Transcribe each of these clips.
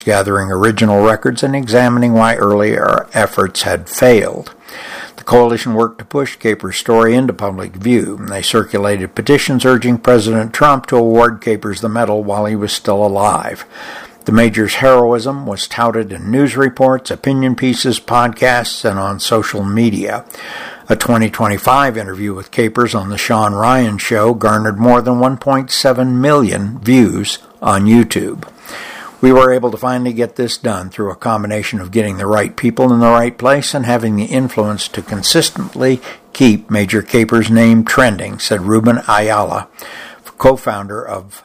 gathering original records and examining why earlier efforts had failed. The coalition worked to push Capers' story into public view. They circulated petitions urging President Trump to award Capers the medal while he was still alive. The Major's heroism was touted in news reports, opinion pieces, podcasts, and on social media. A 2025 interview with Capers on The Sean Ryan Show garnered more than 1.7 million views on YouTube. We were able to finally get this done through a combination of getting the right people in the right place and having the influence to consistently keep Major Capers' name trending, said Ruben Ayala, co-founder of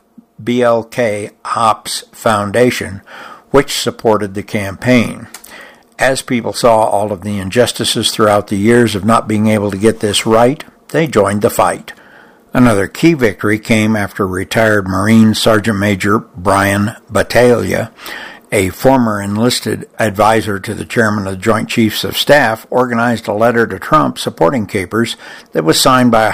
BLK Ops Foundation, which supported the campaign. As people saw all of the injustices throughout the years of not being able to get this right, they joined the fight. Another key victory came after retired Marine Sergeant Major Brian Battaglia, a former enlisted advisor to the chairman of the Joint Chiefs of Staff, organized a letter to Trump supporting Capers that was signed by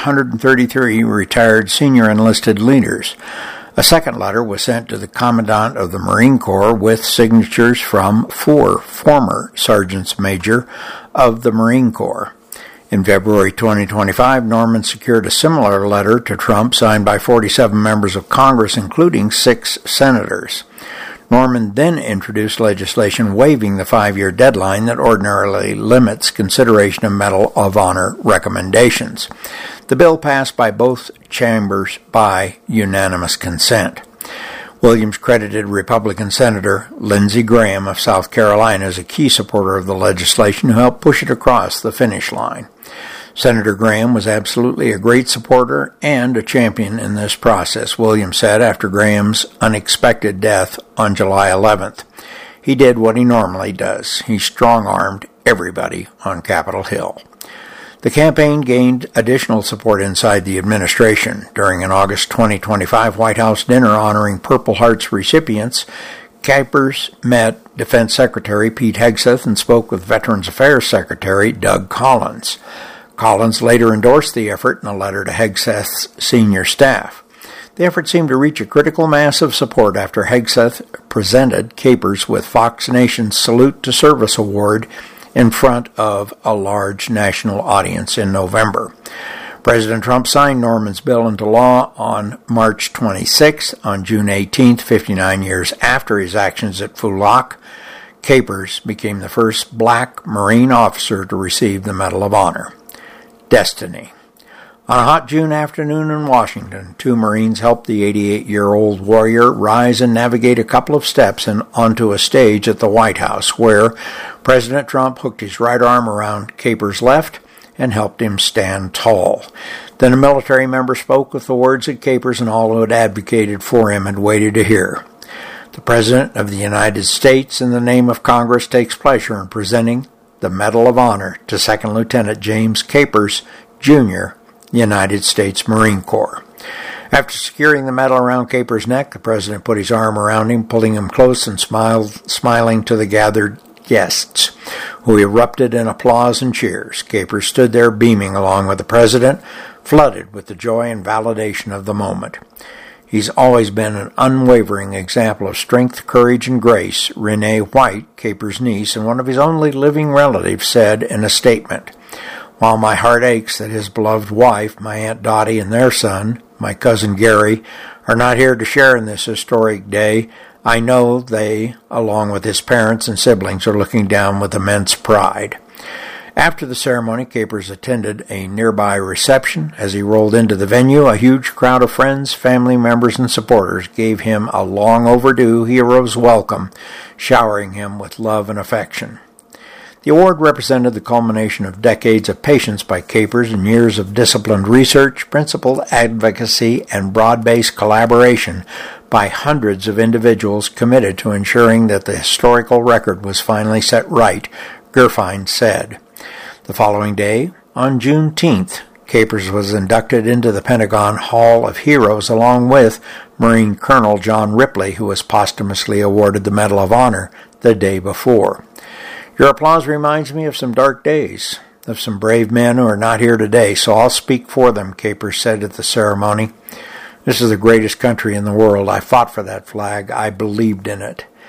133 retired senior enlisted leaders. A second letter was sent to the Commandant of the Marine Corps with signatures from 4 former Sergeants Major of the Marine Corps. In February 2025, Norman secured a similar letter to Trump signed by 47 members of Congress, including 6 senators. Norman then introduced legislation waiving the 5-year deadline that ordinarily limits consideration of Medal of Honor recommendations. The bill passed by both chambers by unanimous consent. Williams credited Republican Senator Lindsey Graham of South Carolina as a key supporter of the legislation who helped push it across the finish line. Senator Graham was absolutely a great supporter and a champion in this process, Williams said after Graham's unexpected death on July 11th. He did what he normally does. He strong-armed everybody on Capitol Hill. The campaign gained additional support inside the administration. During an August 2025 White House dinner honoring Purple Heart's recipients, Capers met Defense Secretary Pete Hegseth and spoke with Veterans Affairs Secretary Doug Collins. Collins later endorsed the effort in a letter to Hegseth's senior staff. The effort seemed to reach a critical mass of support after Hegseth presented Capers with Fox Nation's Salute to Service Award in front of a large national audience in November. President Trump signed Norman's bill into law on March 26. On June 18th, 59 years after his actions at Phulak, Capers became the first black Marine officer to receive the Medal of Honor. Destiny. On a hot June afternoon in Washington, 2 Marines helped the 88-year-old warrior rise and navigate a couple of steps and onto a stage at the White House, where President Trump hooked his right arm around Capers' left and helped him stand tall. Then a military member spoke with the words that Capers and all who had advocated for him had waited to hear. The President of the United States, in the name of Congress, takes pleasure in presenting the Medal of Honor to Second Lieutenant James Capers, Jr., United States Marine Corps. After securing the medal around Capers' neck, the President put his arm around him, pulling him close and smiling to the gathered guests, who erupted in applause and cheers. Capers stood there beaming along with the President, flooded with the joy and validation of the moment. He's always been an unwavering example of strength, courage, and grace, Renee White, Capers' niece, and one of his only living relatives, said in a statement, "While my heart aches that his beloved wife, my Aunt Dottie, and their son, my cousin Gary, are not here to share in this historic day, I know they, along with his parents and siblings, are looking down with immense pride." After the ceremony, Capers attended a nearby reception. As he rolled into the venue, a huge crowd of friends, family members, and supporters gave him a long overdue hero's welcome, showering him with love and affection. The award represented the culmination of decades of patience by Capers and years of disciplined research, principled advocacy, and broad-based collaboration by hundreds of individuals committed to ensuring that the historical record was finally set right, Gerfine said. The following day, on Juneteenth, Capers was inducted into the Pentagon Hall of Heroes along with Marine Colonel John Ripley, who was posthumously awarded the Medal of Honor the day before. "Your applause reminds me of some dark days, of some brave men who are not here today, so I'll speak for them," Capers said at the ceremony. "This is the greatest country in the world. I fought for that flag. I believed in it.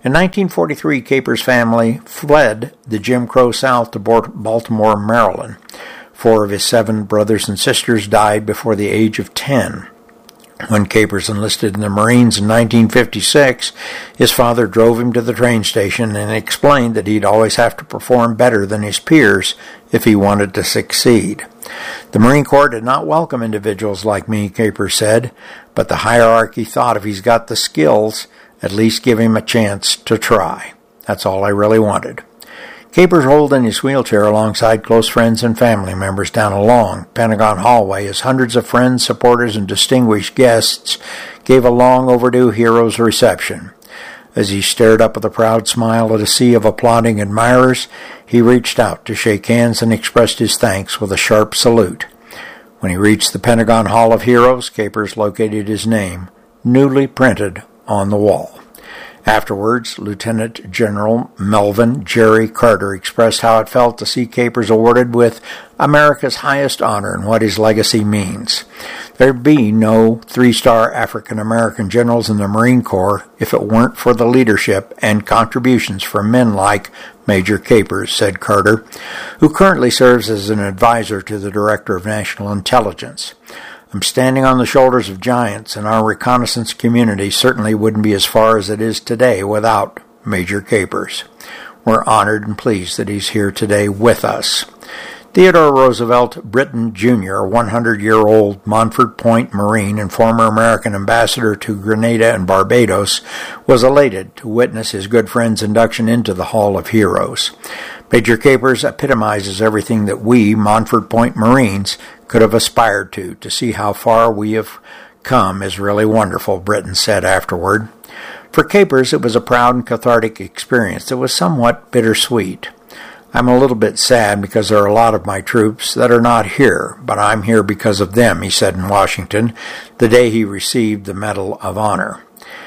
In 1943, Capers' family fled the Jim Crow South to Baltimore, Maryland. 4 of his 7 brothers and sisters died before the age of 10. When Capers enlisted in the Marines in 1956, his father drove him to the train station and explained that he'd always have to perform better than his peers if he wanted to succeed. The Marine Corps did not welcome individuals like me, Capers said, but the hierarchy thought if he's got the skills, at least give him a chance to try. That's all I really wanted. Capers rolled in his wheelchair alongside close friends and family members down a long Pentagon hallway as hundreds of friends, supporters, and distinguished guests gave a long overdue hero's reception. As he stared up with a proud smile at a sea of applauding admirers, he reached out to shake hands and expressed his thanks with a sharp salute. When he reached the Pentagon Hall of Heroes, Capers located his name, newly printed on the wall. Afterwards, Lieutenant General Melvin Jerry Carter expressed how it felt to see Capers awarded with America's highest honor and what his legacy means. There'd be no 3-star African-American generals in the Marine Corps if it weren't for the leadership and contributions from men like Major Capers, said Carter, who currently serves as an advisor to the Director of National Intelligence. I'm standing on the shoulders of giants, and our reconnaissance community certainly wouldn't be as far as it is today without Major Capers. We're honored and pleased that he's here today with us. Theodore Roosevelt Britton, Jr., a 100-year-old Montford Point Marine and former American ambassador to Grenada and Barbados, was elated to witness his good friend's induction into the Hall of Heroes. Major Capers epitomizes everything that we, Montford Point Marines, could have aspired to see how far we have come is really wonderful, Britton said afterward. For Capers, it was a proud and cathartic experience that was somewhat bittersweet. I'm a little bit sad because there are a lot of my troops that are not here, but I'm here because of them, he said in Washington, the day he received the Medal of Honor.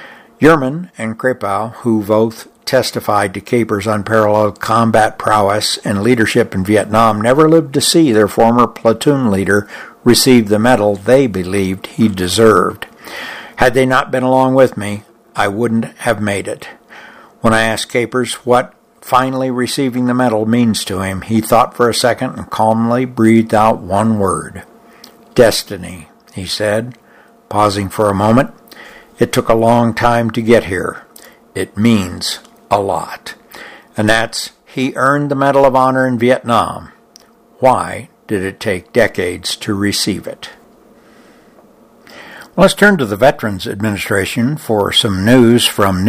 Yerman and Krepow, who both testified to Capers' unparalleled combat prowess and leadership in Vietnam, never lived to see their former platoon leader receive the medal they believed he deserved. Had they not been along with me, I wouldn't have made it. When I asked Capers what finally receiving the medal means to him, he thought for a second and calmly breathed out one word. Destiny, he said, pausing for a moment. It took a long time to get here. It means a lot. And that's, he earned the Medal of Honor in Vietnam. Why did it take decades to receive it? Let's turn to the Veterans Administration for some news from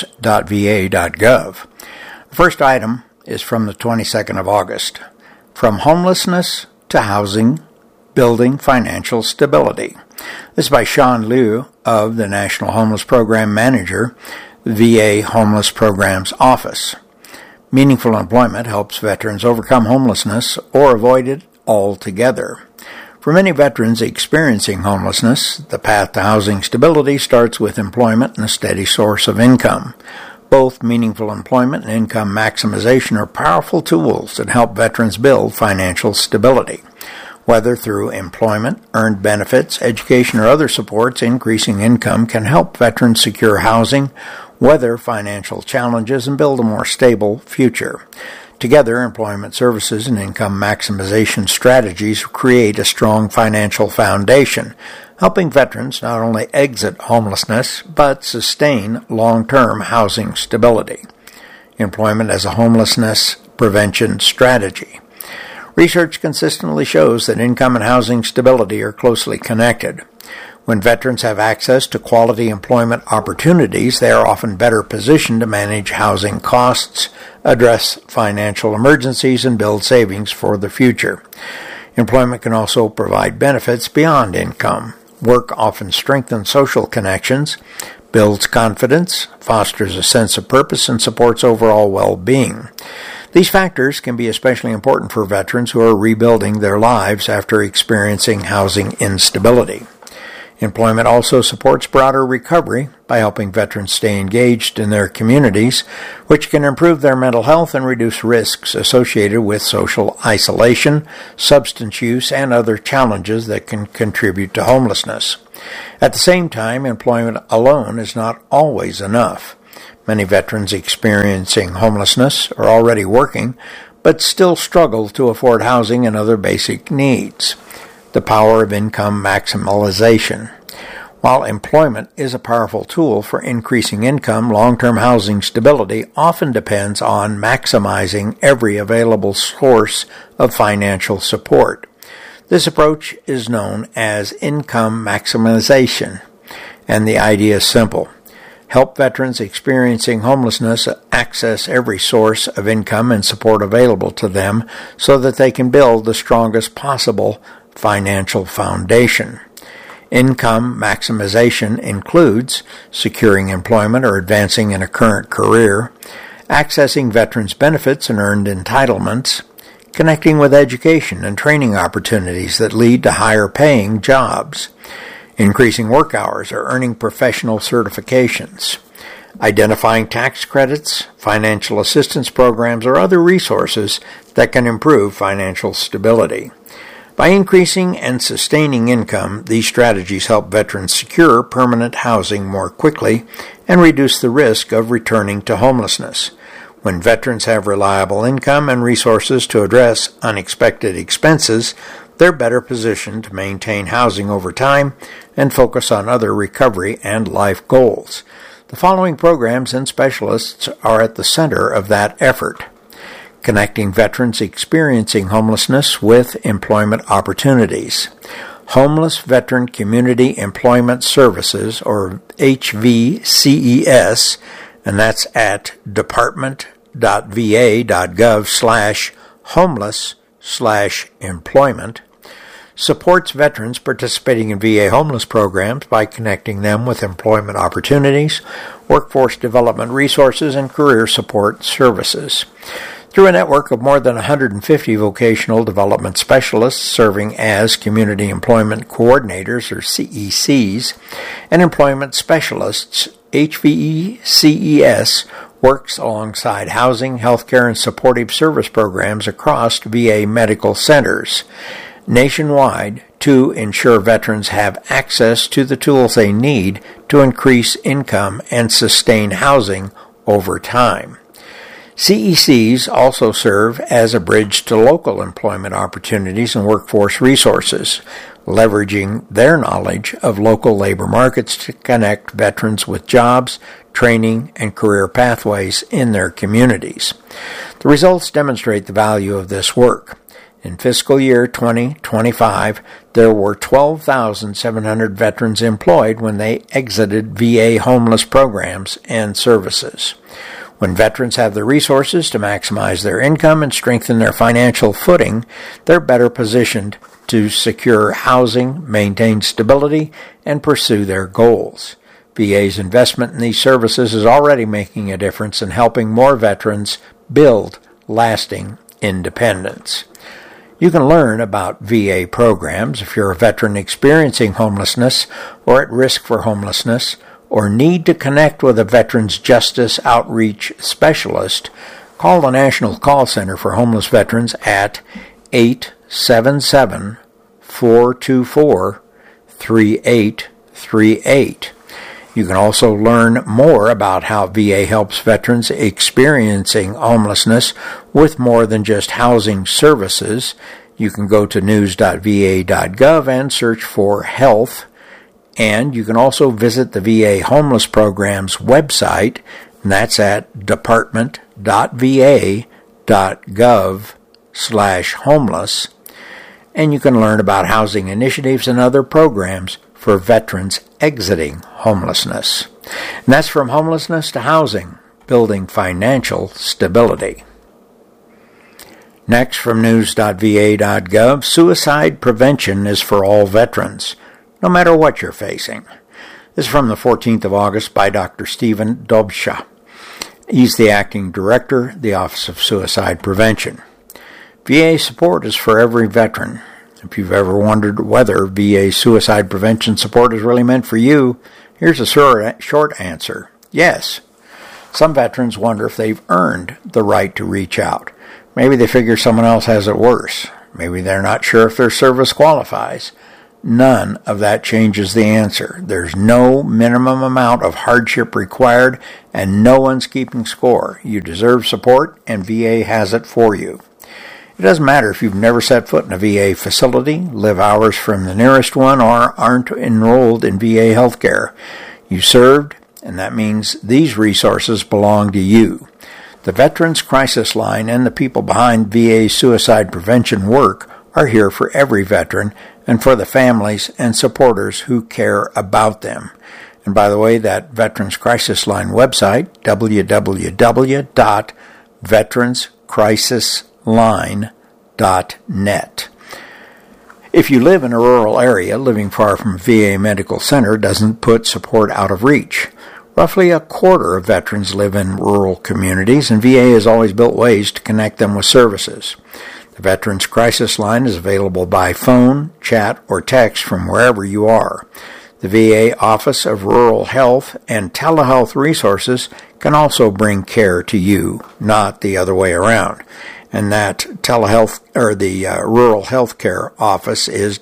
news.va.gov. The first item is from the 22nd of August. From homelessness to housing, building financial stability. This is by Sean Liu of the National Homeless Program Manager, VA Homeless Programs Office. Meaningful employment helps veterans overcome homelessness or avoid it altogether. For many veterans experiencing homelessness, the path to housing stability starts with employment and a steady source of income. Both meaningful employment and income maximization are powerful tools that help veterans build financial stability. Whether through employment, earned benefits, education, or other supports, increasing income can help veterans secure housing, weather financial challenges, and build a more stable future. Together, employment services and income maximization strategies create a strong financial foundation, helping veterans not only exit homelessness, but sustain long-term housing stability. Employment as a homelessness prevention strategy. Research consistently shows that income and housing stability are closely connected. When veterans have access to quality employment opportunities, they are often better positioned to manage housing costs, address financial emergencies, and build savings for the future. Employment can also provide benefits beyond income. Work often strengthens social connections, builds confidence, fosters a sense of purpose, and supports overall well-being. These factors can be especially important for veterans who are rebuilding their lives after experiencing housing instability. Employment also supports broader recovery by helping veterans stay engaged in their communities, which can improve their mental health and reduce risks associated with social isolation, substance use, and other challenges that can contribute to homelessness. At the same time, employment alone is not always enough. Many veterans experiencing homelessness are already working, but still struggle to afford housing and other basic needs. The power of income maximization. While employment is a powerful tool for increasing income, long-term housing stability often depends on maximizing every available source of financial support. This approach is known as income maximization, and the idea is simple. Help veterans experiencing homelessness access every source of income and support available to them so that they can build the strongest possible financial foundation. Income maximization includes securing employment or advancing in a current career, accessing veterans' benefits and earned entitlements, connecting with education and training opportunities that lead to higher paying jobs, increasing work hours or earning professional certifications, identifying tax credits, financial assistance programs, or other resources that can improve financial stability. By increasing and sustaining income, these strategies help veterans secure permanent housing more quickly and reduce the risk of returning to homelessness. When veterans have reliable income and resources to address unexpected expenses, they're better positioned to maintain housing over time and focus on other recovery and life goals. The following programs and specialists are at the center of that effort. Connecting veterans experiencing homelessness with employment opportunities. Homeless Veteran Community Employment Services, or HVCES, and that's at department.va.gov/homeless/employment, supports veterans participating in VA homeless programs by connecting them with employment opportunities, workforce development resources, and career support services. Through a network of more than 150 vocational development specialists serving as Community Employment Coordinators, or CECs, and employment specialists, HVCES works alongside housing, healthcare, and supportive service programs across VA medical centers nationwide to ensure veterans have access to the tools they need to increase income and sustain housing over time. CECs also serve as a bridge to local employment opportunities and workforce resources, leveraging their knowledge of local labor markets to connect veterans with jobs, training, and career pathways in their communities. The results demonstrate the value of this work. In fiscal year 2025, there were 12,700 veterans employed when they exited VA homeless programs and services. When veterans have the resources to maximize their income and strengthen their financial footing, they're better positioned to secure housing, maintain stability, and pursue their goals. VA's investment in these services is already making a difference in helping more veterans build lasting independence. You can learn about VA programs if you're a veteran experiencing homelessness or at risk for homelessness, or need to connect with a Veterans Justice Outreach Specialist. Call the National Call Center for Homeless Veterans at 877-424-3838. You can also learn more about how VA helps veterans experiencing homelessness with more than just housing services. You can go to news.va.gov and search for health. And you can also visit the VA Homeless Program's website, and that's at department.va.gov/homeless. And you can learn about housing initiatives and other programs for veterans exiting homelessness. And that's From Homelessness to Housing, Building Financial Stability. Next, from news.va.gov, suicide prevention is for all veterans, no matter what you're facing. This is from the 14th of August by Dr. Stephen Dobsha. He's the acting director, the Office of Suicide Prevention. VA support is for every veteran. If you've ever wondered whether VA suicide prevention support is really meant for you, here's a short answer. Yes. Some veterans wonder if they've earned the right to reach out. Maybe they figure someone else has it worse. Maybe they're not sure if their service qualifies. none of that changes the answer. There's no minimum amount of hardship required, and no one's keeping score. You deserve support, and VA has it for you. It doesn't matter if you've never set foot in a VA facility, live hours from the nearest one, or aren't enrolled in VA healthcare. You served, and that means these resources belong to you. The Veterans Crisis Line and the people behind VA suicide prevention work are here for every veteran and for the families and supporters who care about them. And by the way, that Veterans Crisis Line website, www.veteranscrisisline.net. If you live in a rural area, living far from a VA medical center doesn't put support out of reach. Roughly a quarter of veterans live in rural communities, and VA has always built ways to connect them with services. The Veterans Crisis Line is available by phone, chat, or text from wherever you are. The VA Office of Rural Health and Telehealth Resources can also bring care to you, not the other way around. And that telehealth, or the Rural Health Care Office, is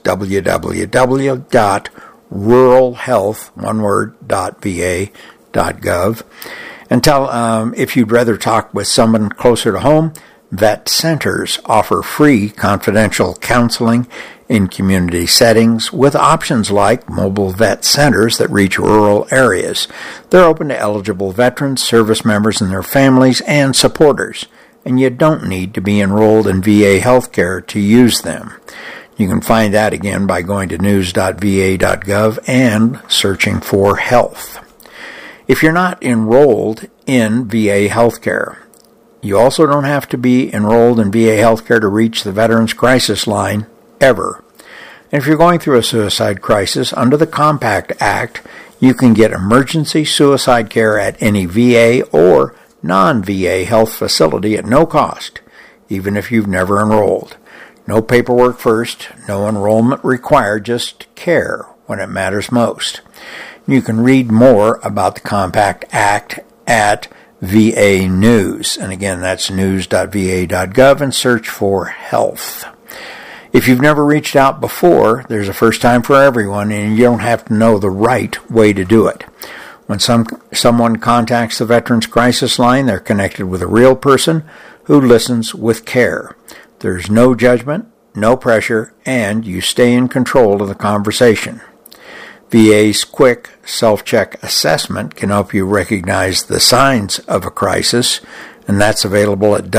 www.ruralhealth.va.gov. And if you'd rather talk with someone closer to home, Vet Centers offer free confidential counseling in community settings with options like mobile vet centers that reach rural areas. They're open to eligible veterans, service members and their families, and supporters, and you don't need to be enrolled in VA healthcare to use them. You can find that again by going to news.va.gov and searching for health. If you're not enrolled in VA healthcare, you also don't have to be enrolled in VA healthcare to reach the Veterans Crisis Line, ever. And if you're going through a suicide crisis, under the Compact Act, you can get emergency suicide care at any VA or non-VA health facility at no cost, even if you've never enrolled. No paperwork first, no enrollment required, just care when it matters most. You can read more about the Compact Act at VA News. And again, that's news.va.gov, and search for health. If you've never reached out before, there's a first time for everyone, and you don't have to know the right way to do it. When someone contacts the Veterans Crisis Line, they're connected with a real person who listens with care. There's no judgment, no pressure, and you stay in control of the conversation. VA's quick self-check assessment can help you recognize the signs of a crisis, and that's available at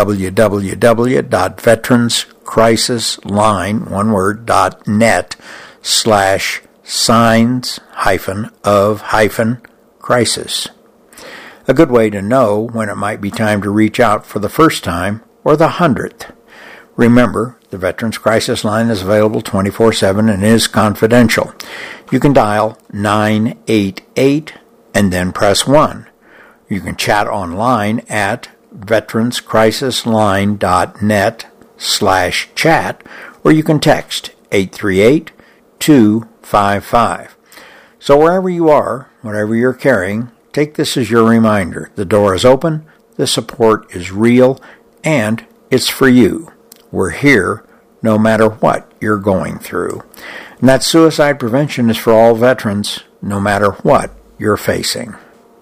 www.veteranscrisisline.net/signs-of-crisis. A good way to know when it might be time to reach out for the first time or the 100th. Remember, the Veterans Crisis Line is available 24/7 and is confidential. You can dial 988 and then press 1. You can chat online at veteranscrisisline.net/chat, or you can text 838-255. So wherever you are, whatever you're carrying, take this as your reminder. The door is open, the support is real, and it's for you. We're here no matter what you're going through. And that suicide prevention is for all veterans, no matter what you're facing.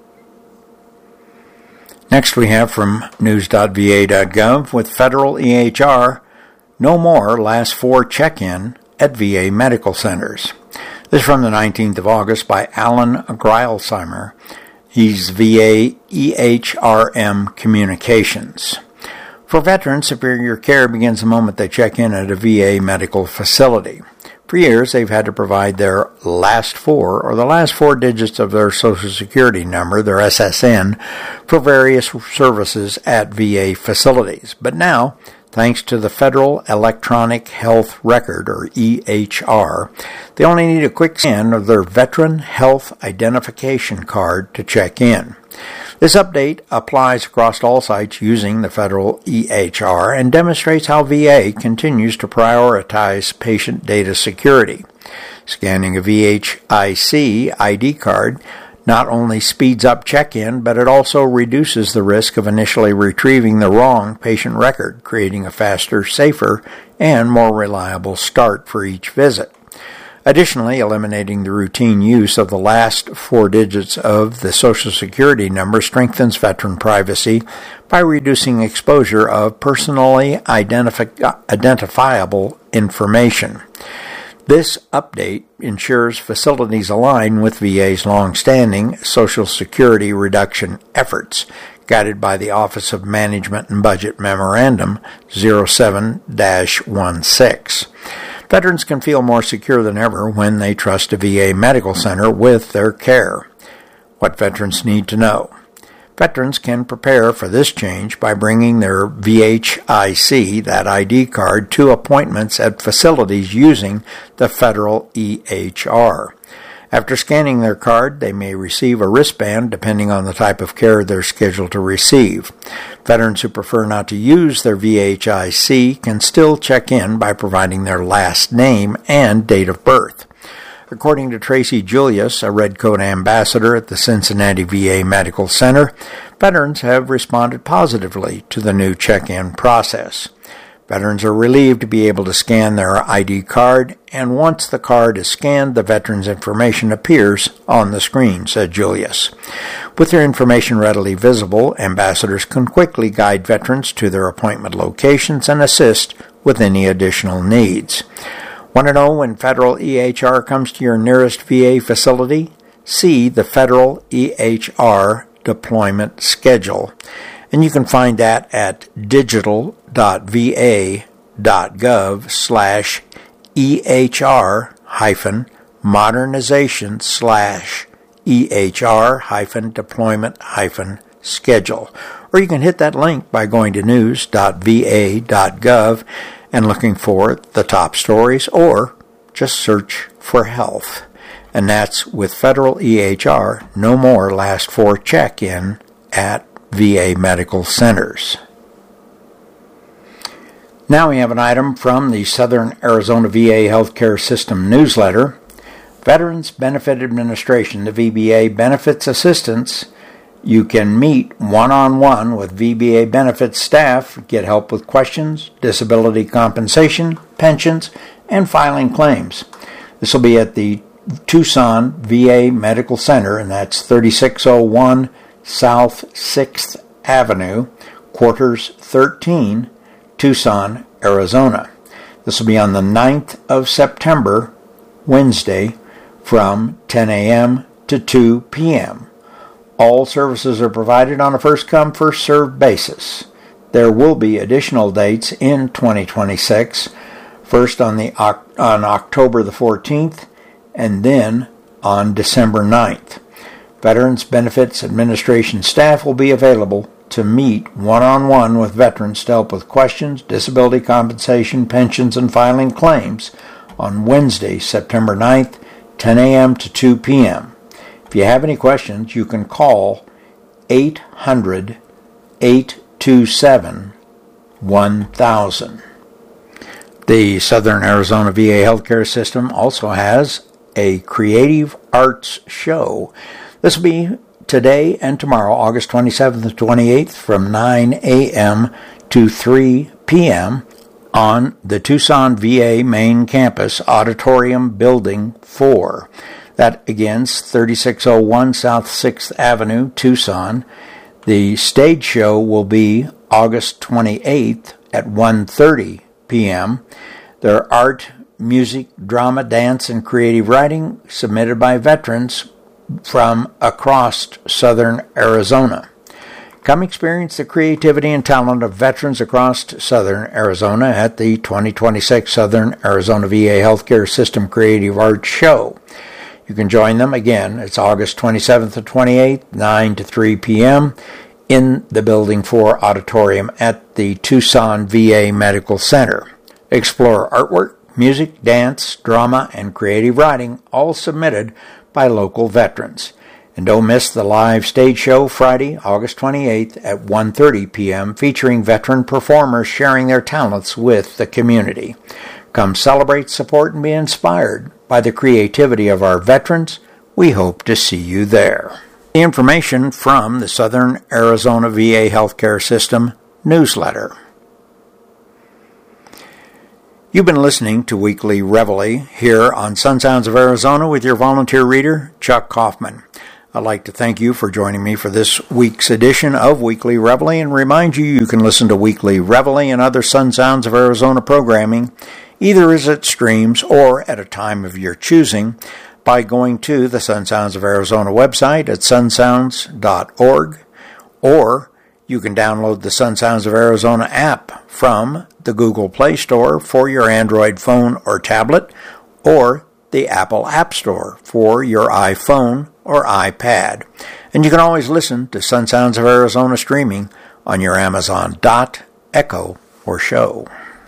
Next we have from news.va.gov, with federal EHR, no more last 4 check-in at VA medical centers. This is from the 19th of August by Alan Greilsheimer. He's VA EHRM Communications. For veterans, superior care begins the moment they check in at a VA medical facility. For years, they've had to provide their last 4 or the last 4 digits of their Social Security number, their SSN, for various services at VA facilities. But now, thanks to the Federal Electronic Health Record, or EHR, they only need a quick scan of their Veteran Health Identification Card to check in. This update applies across all sites using the federal EHR and demonstrates how VA continues to prioritize patient data security. Scanning a VHIC ID card not only speeds up check-in, but it also reduces the risk of initially retrieving the wrong patient record, creating a faster, safer, and more reliable start for each visit. Additionally, eliminating the routine use of the last 4 digits of the Social Security number strengthens veteran privacy by reducing exposure of personally identifiable information. This update ensures facilities align with VA's long-standing Social Security reduction efforts, guided by the Office of Management and Budget Memorandum 07-16. Veterans can feel more secure than ever when they trust a VA medical center with their care. What veterans need to know. Veterans can prepare for this change by bringing their VHIC, that ID card, to appointments at facilities using the federal EHR. After scanning their card, they may receive a wristband depending on the type of care they're scheduled to receive. Veterans who prefer not to use their VHIC can still check in by providing their last name and date of birth. According to Tracy Julius, a Red Coat ambassador at the Cincinnati VA Medical Center, veterans have responded positively to the new check-in process. Veterans are relieved to be able to scan their ID card, and once the card is scanned, the veteran's information appears on the screen, said Julius. With their information readily visible, ambassadors can quickly guide veterans to their appointment locations and assist with any additional needs. Want to know when federal EHR comes to your nearest VA facility? See the federal EHR deployment schedule. And you can find that at digital.va.gov/EHR-deployment-schedule. Or you can hit that link by going to news.va.gov and looking for the top stories, or just search for health. And that's with federal EHR, no more last 4 check-in at VA medical centers. Now we have an item from the Southern Arizona VA Healthcare System newsletter. Veterans Benefit Administration, the VBA Benefits Assistance. You can meet one-on-one with VBA benefits staff, get help with questions, disability compensation, pensions, and filing claims. This will be at the Tucson VA Medical Center, and that's 3601 South 6th Avenue, Quarters 13, Tucson, Arizona. This will be on the 9th of September, Wednesday, from 10 a.m. to 2 p.m. All services are provided on a first-come, first-served basis. There will be additional dates in 2026, first on October the 14th, and then on December 9th. Veterans Benefits Administration staff will be available to meet one-on-one with veterans to help with questions, disability compensation, pensions, and filing claims on Wednesday, September 9th, 10 a.m. to 2 p.m. If you have any questions, you can call 800-827-1000. The Southern Arizona VA Healthcare System also has a creative arts show. This will be today and tomorrow, August 27th and 28th, from 9 a.m. to 3 p.m. on the Tucson VA main campus, Auditorium Building 4. That, again, is 3601 South 6th Avenue, Tucson. The stage show will be August 28th at 1:30 p.m. There are art, music, drama, dance, and creative writing submitted by veterans from across southern Arizona. Come experience the creativity and talent of veterans across southern Arizona at the 2026 Southern Arizona VA Healthcare System Creative Arts Show. You can join them again. It's August 27th to 28th, 9 to 3 p.m. in the Building 4 Auditorium at the Tucson VA Medical Center. Explore artwork, music, dance, drama, and creative writing, all submitted by local veterans. And don't miss the live stage show Friday, August 28th at 1:30 p.m. featuring veteran performers sharing their talents with the community. Come celebrate, support, and be inspired by the creativity of our veterans. We hope to see you there. The information from the Southern Arizona VA Healthcare System newsletter. You've been listening to Weekly Reveille here on Sun Sounds of Arizona with your volunteer reader, Chuck Kaufman. I'd like to thank you for joining me for this week's edition of Weekly Reveille and remind you can listen to Weekly Reveille and other Sun Sounds of Arizona programming either as it streams or at a time of your choosing by going to the Sun Sounds of Arizona website at sunsounds.org, or you can download the Sun Sounds of Arizona app from the Google Play Store for your Android phone or tablet, or the Apple App Store for your iPhone or iPad. And you can always listen to Sun Sounds of Arizona streaming on your Amazon Dot, Echo, or Show.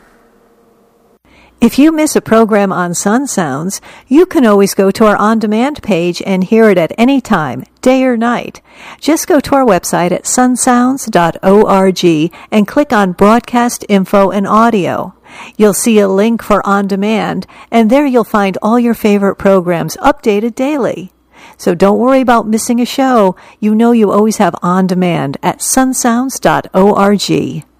If you miss a program on Sun Sounds, you can always go to our on-demand page and hear it at any time, day or night. Just go to our website at sunsounds.org and click on Broadcast Info and Audio. You'll see a link for On Demand, and there you'll find all your favorite programs updated daily. So don't worry about missing a show. You know you always have On Demand at sunsounds.org.